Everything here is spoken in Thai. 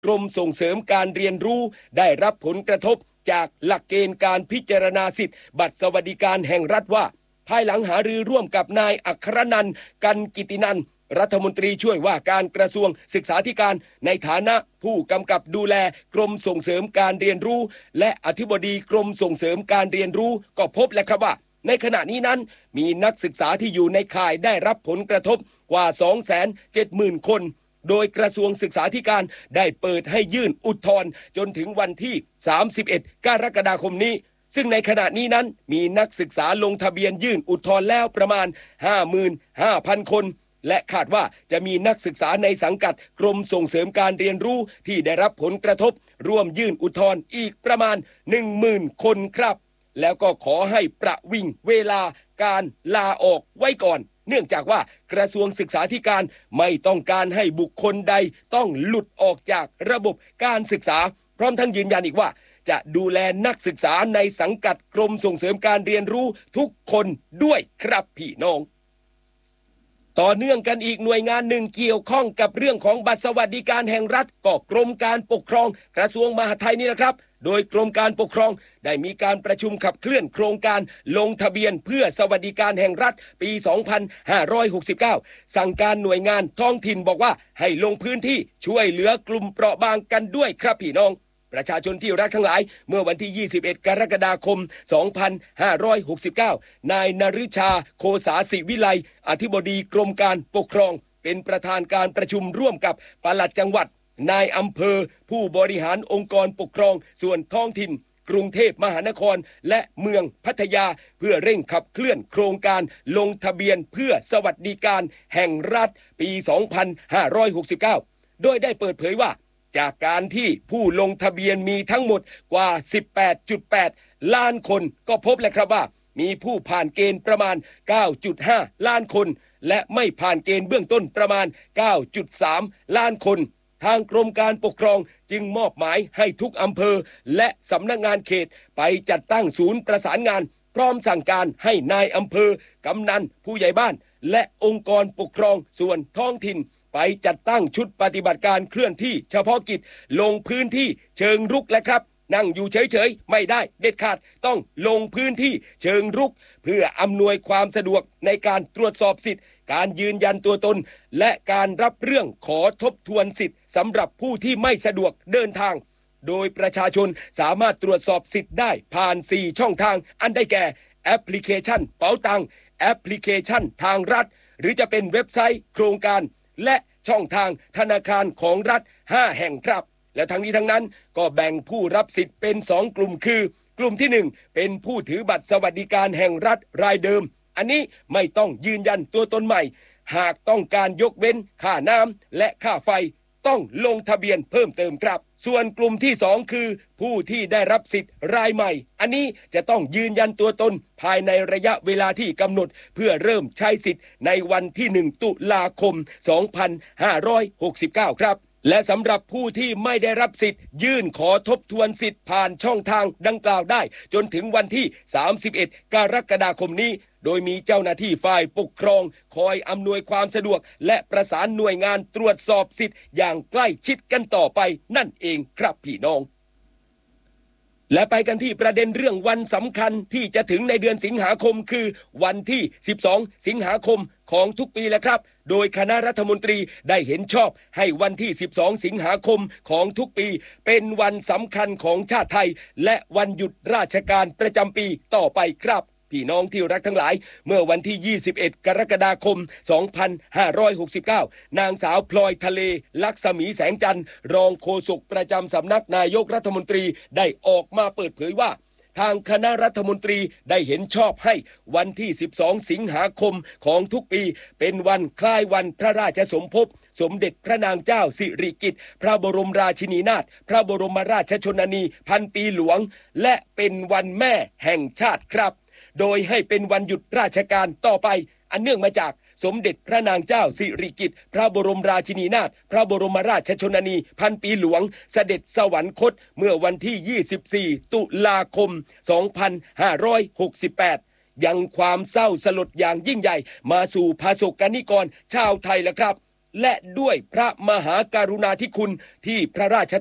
กรมส่งเสริมการเรียนรู้ได้รับผลกระทบจากหลักเกณฑ์การพิจารณาสิทธิบัตรสวัสดิการแห่งรัฐว่าภายหลังหารือร่วมกับนายอัครนันท์ กันกิตินันท์รัฐมนตรีช่วยว่าการกระทรวงศึกษาธิการในฐานะผู้กำกับดูแลกรมส่งเสริมการเรียนรู้และอธิบดีกรมส่งเสริมการเรียนรู้ก็พบแล้วครับว่าในขณะนี้นั้นมีนักศึกษาที่อยู่ในข่ายได้รับผลกระทบกว่า 270,000 คนโดยกระทรวงศึกษาธิการได้เปิดให้ยื่นอุทธรณ์จนถึงวันที่31 กรกฎาคมนี้ซึ่งในขณะนี้นั้นมีนักศึกษาลงทะเบียนยื่นอุทธรณ์แล้วประมาณ 55,000 คนและคาดว่าจะมีนักศึกษาในสังกัดกรมส่งเสริมการเรียนรู้ที่ได้รับผลกระทบร่วมยื่นอุทธรณ์อีกประมาณ 10,000 คนครับแล้วก็ขอให้ประวิงเวลาการลาออกไว้ก่อนเนื่องจากว่ากระทรวงศึกษาธิการไม่ต้องการให้บุคคลใดต้องหลุดออกจากระบบการศึกษาพร้อมทั้งยืนยันอีกว่าจะดูแลนักศึกษาในสังกัดกรมส่งเสริมการเรียนรู้ทุกคนด้วยครับพี่น้องต่อเนื่องกันอีกหน่วยงานหนึ่งเกี่ยวข้องกับเรื่องของบัตรสวัสดิการแห่งรัฐก็กรมการปกครองกระทรวงมหาดไทยนี่แหละครับโดยกรมการปกครองได้มีการประชุมขับเคลื่อนโครงการลงทะเบียนเพื่อสวัสดิการแห่งรัฐปี 2569 สั่งการหน่วยงานท้องถิ่นบอกว่าให้ลงพื้นที่ช่วยเหลือกลุ่มเปราะบางกันด้วยครับพี่น้องประชาชนที่รักทั้งหลายเมื่อวันที่ 21 กรกฎาคม 2569 นายนฤชาโคสาสิวิไลอธิบดีกรมการปกครองเป็นประธานการประชุมร่วมกับปลัดจังหวัดนายอำเภอผู้บริหารองค์กรปกครองส่วนท้องถิ่นกรุงเทพมหานครและเมืองพัทยาเพื่อเร่งขับเคลื่อนโครงการลงทะเบียนเพื่อสวัสดิการแห่งรัฐปี 2569 โดยได้เปิดเผยว่าจากการที่ผู้ลงทะเบียนมีทั้งหมดกว่า 18.8 ล้านคนก็พบแล้วครับว่ามีผู้ผ่านเกณฑ์ประมาณ 9.5 ล้านคนและไม่ผ่านเกณฑ์เบื้องต้นประมาณ 9.3 ล้านคนทางกรมการปกครองจึงมอบหมายให้ทุกอำเภอและสำนักงานเขตไปจัดตั้งศูนย์ประสานงานพร้อมสั่งการให้นายอำเภอกำนันผู้ใหญ่บ้านและองค์กรปกครองส่วนท้องถิ่นไปจัดตั้งชุดปฏิบัติการเคลื่อนที่เฉพาะกิจลงพื้นที่เชิงรุกและครับนั่งอยู่เฉยๆไม่ได้เด็ดขาดต้องลงพื้นที่เชิงรุกเพื่ออำนวยความสะดวกในการตรวจสอบสิทธิ์การยืนยันตัวตนและการรับเรื่องขอทบทวนสิทธิ์สำหรับผู้ที่ไม่สะดวกเดินทางโดยประชาชนสามารถตรวจสอบสิทธิ์ได้ผ่าน4ช่องทางอันได้แก่แอปพลิเคชันเป๋าตังแอปพลิเคชันทางรัฐหรือจะเป็นเว็บไซต์โครงการและช่องทางธนาคารของรัฐ5แห่งครับและทั้งนี้ทั้งนั้นก็แบ่งผู้รับสิทธิ์เป็น2กลุ่มคือกลุ่มที่1เป็นผู้ถือบัตรสวัสดิการแห่งรัฐรายเดิมอันนี้ไม่ต้องยืนยันตัวตนใหม่หากต้องการยกเว้นค่าน้ำและค่าไฟต้องลงทะเบียนเพิ่มเติมครับส่วนกลุ่มที่2คือผู้ที่ได้รับสิทธิ์รายใหม่อันนี้จะต้องยืนยันตัวตนภายในระยะเวลาที่กำหนดเพื่อเริ่มใช้สิทธิ์ในวันที่1 ตุลาคม 2569 ครับและสำหรับผู้ที่ไม่ได้รับสิทธิ์ยื่นขอทบทวนสิทธิ์ผ่านช่องทางดังกล่าวได้จนถึงวันที่31 กรกฎาคมนี้โดยมีเจ้าหน้าที่ฝ่ายปกครองคอยอำนวยความสะดวกและประสานหน่วยงานตรวจสอบสิทธิ์อย่างใกล้ชิดกันต่อไปนั่นเองครับพี่น้องและไปกันที่ประเด็นเรื่องวันสำคัญที่จะถึงในเดือนสิงหาคมคือวันที่12 สิงหาคมของทุกปีแหละครับโดยคณะรัฐมนตรีได้เห็นชอบให้วันที่12 สิงหาคมของทุกปีเป็นวันสำคัญของชาติไทยและวันหยุดราชการประจำปีต่อไปครับพี่น้องที่รักทั้งหลายเมื่อวันที่ 21 กรกฎาคม 2569 นางสาวพลอยทะเลลักษมีแสงจันทร์รองโฆษกประจำสำนักนายกรัฐมนตรีได้ออกมาเปิดเผยว่าทางคณะรัฐมนตรีได้เห็นชอบให้วันที่12 สิงหาคมของทุกปีเป็นวันคล้ายวันพระราชสมภพสมเด็จพระนางเจ้าสิริกิติ์พระบรมราชินีนาถพระบรมราชชนนีพันปีหลวงและเป็นวันแม่แห่งชาติครับโดยให้เป็นวันหยุดราชการต่อไปอันเนื่องมาจากสมเด็จพระนางเจ้าสิริกิติ์พระบรมราชินีนาถพระบรมราชชนนีพันปีหลวงเสด็จสวรรคตเมื่อวันที่ 24 ตุลาคม 2568 ยังความเศร้าสลดอย่างยิ่งใหญ่มาสู่ประสบกนิกรชาวไทยแล้วครับและด้วยพระมหากรุณาธิคุณที่พระราช